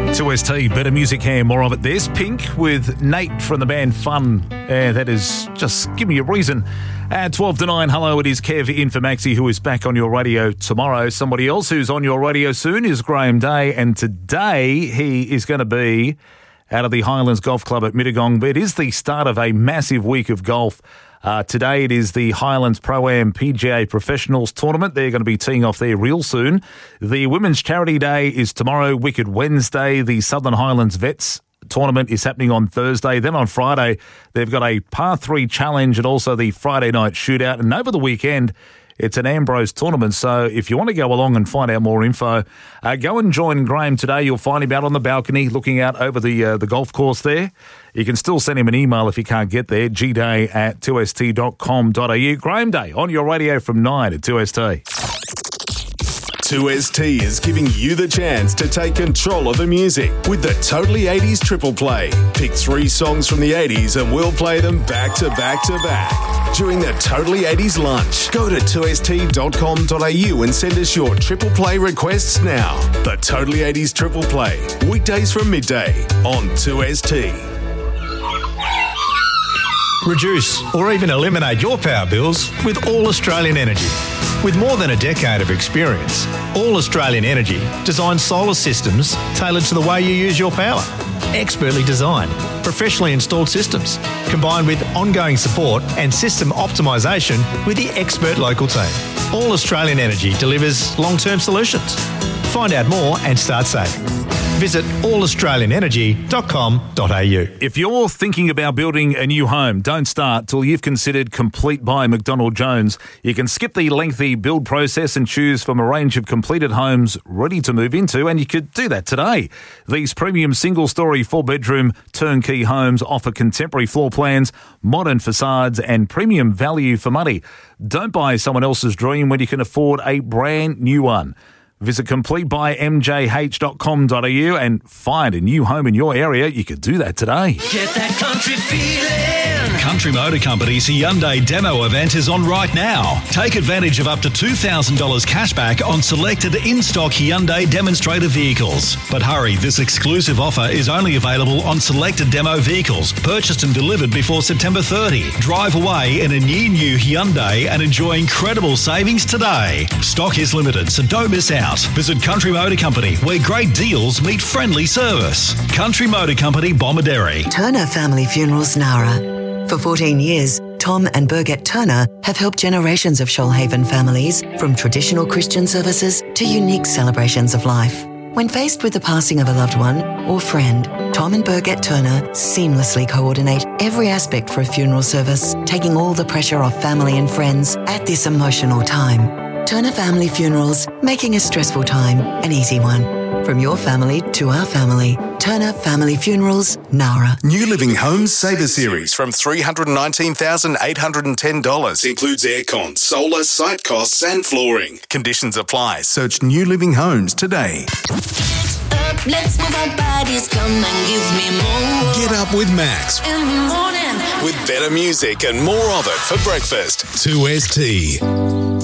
2ST, better music here, more of it. There's Pink with Nate from the band Fun. That is just give me a reason. At 12 to 9, hello, it is Kev in for Maxi, who is back on your radio tomorrow. Somebody else who's on your radio soon is Graham Day, and today he is going to be out of the Highlands Golf Club at Mittagong. But it is the start of a massive week of golf. Today it is the Highlands Pro-Am PGA Professionals Tournament. They're going to be teeing off there real soon. The Women's Charity Day is tomorrow, Wicked Wednesday. The Southern Highlands Vets Tournament is happening on Thursday. Then on Friday, they've got a Par 3 Challenge and also the Friday Night Shootout. And over the weekend, it's an Ambrose tournament, so if you want to go along and find out more info, go and join Graham today. You'll find him out on the balcony looking out over the golf course there. You can still send him an email if you can't get there, gday@2st.com.au. Graham Day on your radio from 9 at 2ST. 2ST is giving you the chance to take control of the music with the Totally 80s Triple Play. Pick 3 songs from the 80s and we'll play them back to back to back during the Totally 80s lunch. Go to 2st.com.au and send us your Triple Play requests now. The Totally 80s Triple Play, weekdays from midday on 2ST. Reduce or even eliminate your power bills with All Australian Energy. With more than a decade of experience, All Australian Energy designs solar systems tailored to the way you use your power. Expertly designed, professionally installed systems, combined with ongoing support and system optimisation with the expert local team. All Australian Energy delivers long-term solutions. Find out more and start saving. Visit allaustralianenergy.com.au. If you're thinking about building a new home, don't start till you've considered Complete by McDonald Jones. You can skip the lengthy build process and choose from a range of completed homes ready to move into, and you could do that today. These premium single-storey, 4-bedroom turnkey homes offer contemporary floor plans, modern facades, and premium value for money. Don't buy someone else's dream when you can afford a brand new one. Visit completebymjh.com.au and find a new home in your area. You could do that today. Get that country feeling. Country Motor Company's Hyundai demo event is on right now. Take advantage of up to $2,000 cashback on selected in-stock Hyundai demonstrator vehicles. But hurry, this exclusive offer is only available on selected demo vehicles purchased and delivered before September 30. Drive away in a new Hyundai and enjoy incredible savings today. Stock is limited, so don't miss out. Visit Country Motor Company, where great deals meet friendly service. Country Motor Company, Bomaderry. Turner Family Funerals, Nara. For 14 years, Tom and Birgit Turner have helped generations of Shoalhaven families, from traditional Christian services to unique celebrations of life. When faced with the passing of a loved one or friend, Tom and Birgit Turner seamlessly coordinate every aspect for a funeral service, taking all the pressure off family and friends at this emotional time. Turner Family Funerals, making a stressful time an easy one. From your family to our family, Turner Family Funerals, Nara. New Living Homes Saver Series from $319,810. Includes aircon, solar, site costs and flooring. Conditions apply. Search New Living Homes today. Let's move our bodies, come and give me more. Get up with Max. In the morning. With better music and more of it for breakfast. 2ST.